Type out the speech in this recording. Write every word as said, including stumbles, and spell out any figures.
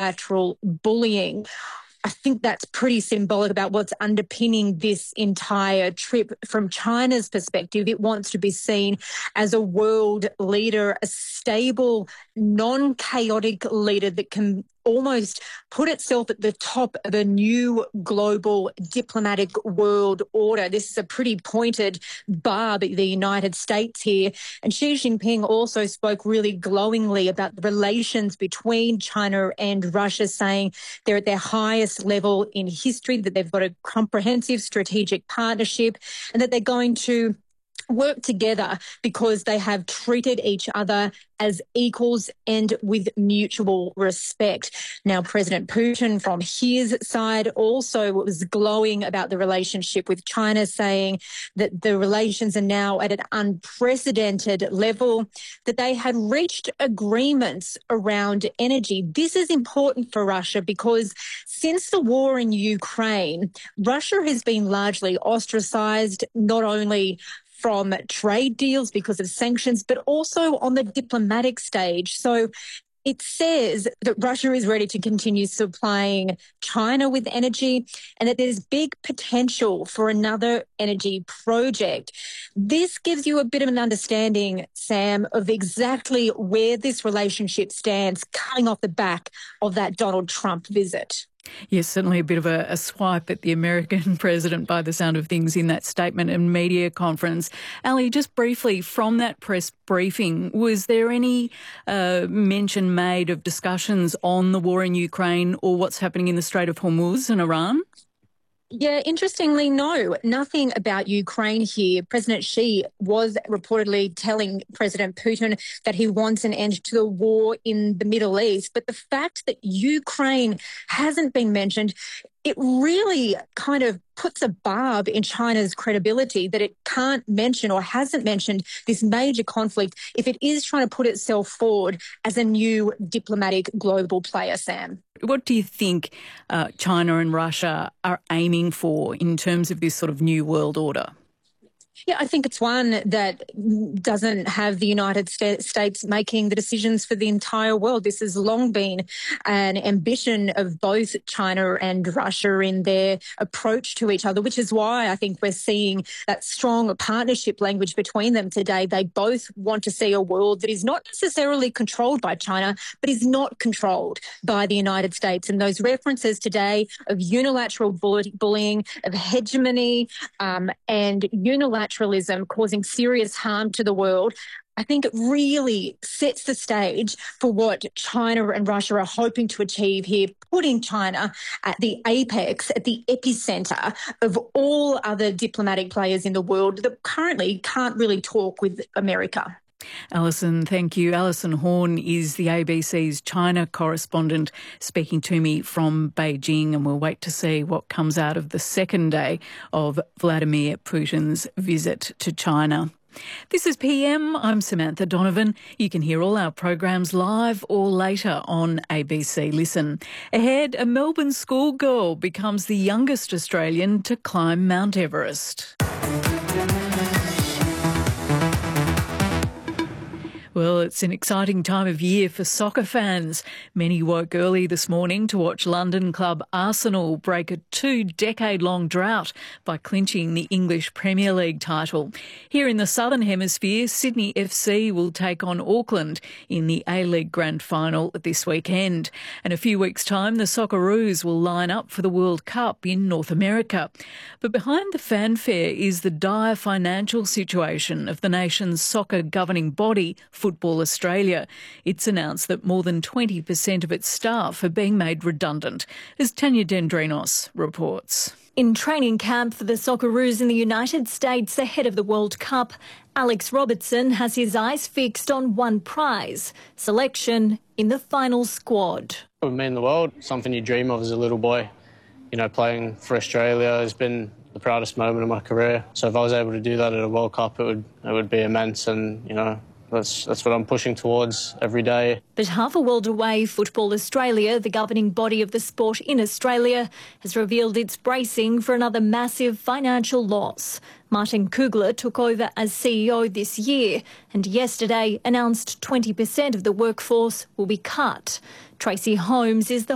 unilateral bullying. I think that's pretty symbolic about what's underpinning this entire trip. From China's perspective, it wants to be seen as a world leader, a stable, non-chaotic leader that can almost put itself at the top of a new global diplomatic world order. This is a pretty pointed bar by the United States here. And Xi Jinping also spoke really glowingly about the relations between China and Russia, saying they're at their highest level in history, that they've got a comprehensive strategic partnership, and that they're going to work together because they have treated each other as equals and with mutual respect. Now, President Putin from his side also was glowing about the relationship with China, saying that the relations are now at an unprecedented level, that they had reached agreements around energy. This is important for Russia because since the war in Ukraine, Russia has been largely ostracised, not only from trade deals because of sanctions, but also on the diplomatic stage. So it says that Russia is ready to continue supplying China with energy and that there's big potential for another energy project. This gives you a bit of an understanding, Sam, of exactly where this relationship stands coming off the back of that Donald Trump visit. Yes, certainly a bit of a, a swipe at the American president by the sound of things in that statement and media conference. Ali, just briefly, from that press briefing, was there any uh, mention made of discussions on the war in Ukraine or what's happening in the Strait of Hormuz and Iran? Yeah, interestingly, no, nothing about Ukraine here. President Xi was reportedly telling President Putin that he wants an end to the war in the Middle East. But the fact that Ukraine hasn't been mentioned, it really kind of puts a barb in China's credibility that it can't mention or hasn't mentioned this major conflict if it is trying to put itself forward as a new diplomatic global player, Sam. What do you think uh, China and Russia are aiming for in terms of this sort of new world order? Yeah, I think it's one that doesn't have the United States making the decisions for the entire world. This has long been an ambition of both China and Russia in their approach to each other, which is why I think we're seeing that strong partnership language between them today. They both want to see a world that is not necessarily controlled by China, but is not controlled by the United States. And those references today of unilateral bullying, of hegemony, um, and unilateral causing serious harm to the world, I think it really sets the stage for what China and Russia are hoping to achieve here, putting China at the apex, at the epicenter of all other diplomatic players in the world that currently can't really talk with America. Alison, thank you. Alison Horn is the A B C's China correspondent speaking to me from Beijing, and we'll wait to see what comes out of the second day of Vladimir Putin's visit to China. This is P M. I'm Samantha Donovan. You can hear all our programs live or later on A B C Listen. Ahead, a Melbourne schoolgirl becomes the youngest Australian to climb Mount Everest. Well, it's an exciting time of year for soccer fans. Many woke early this morning to watch London club Arsenal break a two-decade-long drought by clinching the English Premier League title. Here in the Southern Hemisphere, Sydney F C will take on Auckland in the A-League Grand Final this weekend. And a few weeks' time, the Socceroos will line up for the World Cup in North America. But behind the fanfare is the dire financial situation of the nation's soccer governing body, Football Australia. It's announced that more than twenty percent of its staff are being made redundant, as Tanya Dendrinos reports. In training camp for the Socceroos in the United States ahead of the World Cup, Alex Robertson has his eyes fixed on one prize, selection in the final squad. It would mean the world, something you dream of as a little boy. You know, playing for Australia has been the proudest moment of my career. So if I was able to do that at a World Cup, it would it would be immense, and, you know, That's, that's what I'm pushing towards every day. But half a world away, Football Australia, the governing body of the sport in Australia, has revealed it's bracing for another massive financial loss. Martin Kugler took over as C E O this year and yesterday announced twenty percent of the workforce will be cut. Tracy Holmes is the